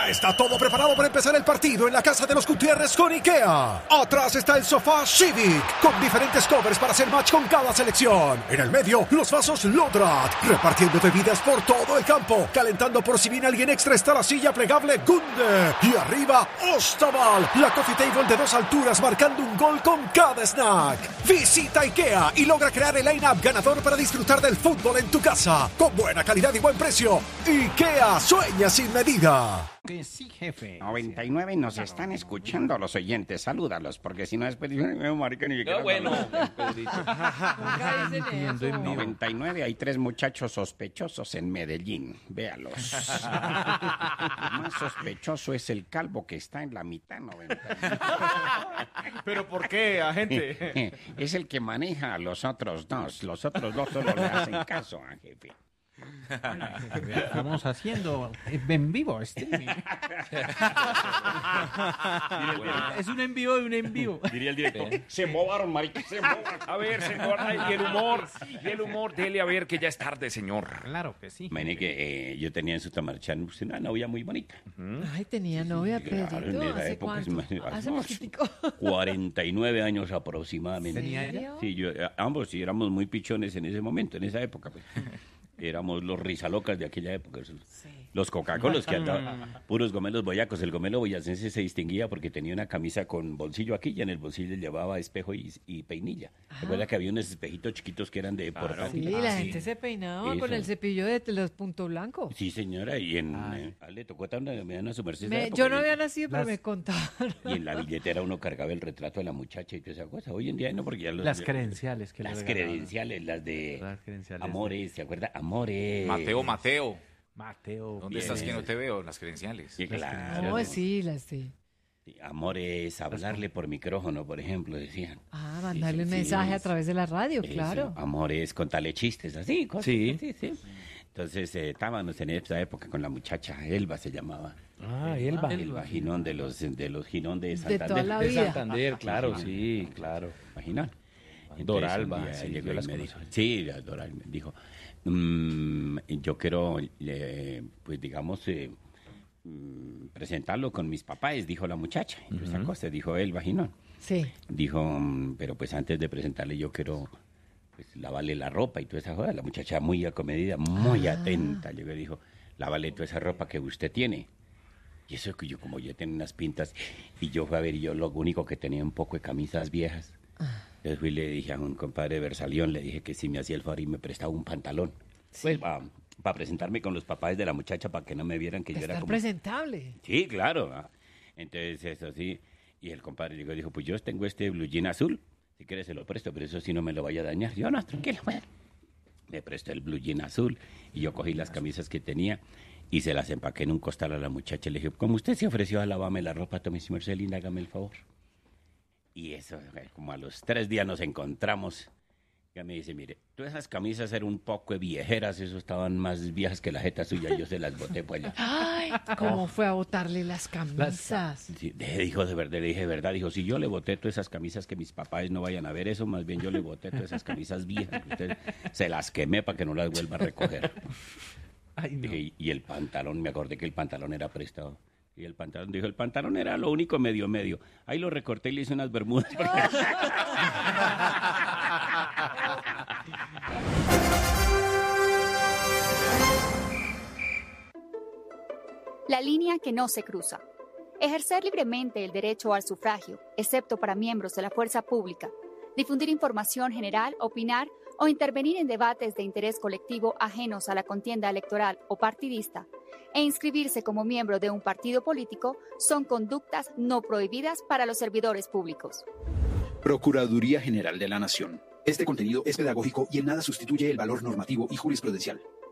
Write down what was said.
Ya está todo preparado para empezar el partido en la casa de los Gutiérrez con IKEA. Atrás está el sofá Civic, con diferentes covers para hacer match con cada selección. En el medio, los vasos Lodrat, repartiendo bebidas por todo el campo. Calentando por si viene alguien extra está la silla plegable Gunde. Y arriba, Ostaval, la coffee table de 2 alturas marcando un gol con cada snack. Visita IKEA y logra crear el line-up ganador para disfrutar del fútbol en tu casa. Con buena calidad y buen precio. IKEA, sueña sin medida. Que sí, jefe. 99 nos están escuchando los oyentes. Salúdalos, porque si no después dicen, no, marica, ni siquiera. No, bueno. Nunca dicen eso. 99 hay 3 muchachos sospechosos en Medellín. Véalos. El más sospechoso es el calvo que está en la mitad. 99. ¿Pero por qué, agente? Es el que maneja a los otros 2. Los otros 2 solo le hacen caso a jefe. Estamos haciendo en vivo streaming. Es un en vivo de un en vivo. Diría el director. Se movaron, marica, se movaron. A ver, señor, y el humor, dele a ver que ya es tarde, señor. Claro que sí. Imagínate que yo tenía en Sutamarchán una novia muy bonita. Ay, tenía novia, Claro, en Pedrito. esa ¿Hace época, cuánto? Hace poquitico. 49 años aproximadamente. ¿Tenía ella? ¿Serio? Sí, ambos sí éramos muy pichones en ese momento, en esa época. Pues. Éramos los risalocas de aquella época. Los Coca-Colas que andaban, puros gomelos boyacos. El gomelo boyacense se distinguía porque tenía una camisa con bolsillo aquí y en el bolsillo llevaba espejo y peinilla. ¿Recuerda que había unos espejitos chiquitos que eran de Sí, portátil? la gente se peinaba con Eso. el cepillo de los puntos blancos. Sí, señora, y le tocó me dan a su merced esa época, Yo no había nacido, pero me contaban. Y en la billetera uno cargaba el retrato de la muchacha y toda esa cosa. Hoy en día no, porque ya Las credenciales que le las regalaban. credenciales, las de Las credenciales. Amores, ¿se acuerda? Amores. Mateo. Mateo. ¿Dónde estás que no te veo? Las credenciales. Sí, claro. No, sí, sí. Sí, Amores, hablarle por micrófono, por ejemplo, decían. Ah, mandarle un Sí, mensaje a eso. través de la radio, Eso, claro. Amores, contarle chistes, así, cosas. Sí. Sí. Entonces, estábamos en esa época con la muchacha, Elba se llamaba. Ah, Elba. Elba Ginón de los Ginón de De Santander. toda la De vida. Santander, claro, sí, claro. Imaginan. Entonces, Doralba, un día sí, llegó yo y las me conozco. dijo, sí, Doral me dijo, yo quiero, pues digamos, presentarlo con mis papás, dijo la muchacha. Y esa cosa, dijo el vaginón. Sí. Dijo, pero pues antes de presentarle yo quiero pues lavarle la ropa y toda esa cosa. La muchacha muy acomedida, muy atenta, llegó y dijo, lávale toda esa ropa que usted tiene. Y eso es que yo, como yo tenía unas pintas, y yo fui a ver, y yo lo único que tenía un poco de camisas viejas. Entonces fui y le dije a un compadre de Versalión, le dije que si me hacía el favor y me prestaba un pantalón. Pues para presentarme con los papás de la muchacha, para que no me vieran que yo era Estar como... presentable. Sí, claro. Entonces eso sí. Y el compadre llegó y dijo, pues yo tengo este blue jean azul, si quieres se lo presto, pero eso sí no me lo vaya a dañar. Yo, no, tranquilo, bueno. Me prestó el blue jean azul y yo cogí las camisas que tenía y se las empaqué en un costal a la muchacha. Le dije, como usted se ofreció a lavarme la ropa, tome si merced linda, hágame el favor. Y eso, como a los 3 días nos encontramos. Ya me dice, mire, todas esas camisas eran un poco viejeras, eso estaban más viejas que la jeta suya, yo se las boté por allá. Ay, ¿cómo fue a botarle las camisas? Sí, dijo de verdad, le dije, verdad, dijo, si yo le boté todas esas camisas que mis papás no vayan a ver eso, más bien yo le boté todas esas camisas viejas, usted se las quemé para que no las vuelva a recoger. Ay, no. Dije, y el pantalón, me acordé que el pantalón era prestado. Y el pantalón, dijo, el pantalón era lo único medio. Ahí lo recorté y le hice unas bermudas. La línea que no se cruza. Ejercer libremente el derecho al sufragio, excepto para miembros de la fuerza pública. Difundir información general, opinar o intervenir en debates de interés colectivo ajenos a la contienda electoral o partidista, e inscribirse como miembro de un partido político son conductas no prohibidas para los servidores públicos. Procuraduría General de la Nación. Este contenido es pedagógico y en nada sustituye el valor normativo y jurisprudencial.